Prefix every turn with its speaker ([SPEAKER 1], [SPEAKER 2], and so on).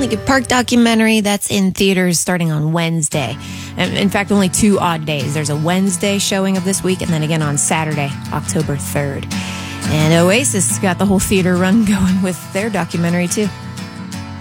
[SPEAKER 1] Lincoln Park documentary that's in theaters starting on Wednesday. In fact, only 2 odd days. There's a Wednesday showing of this week, and then again on Saturday, October 3rd. And Oasis got the whole theater run going with their documentary, too.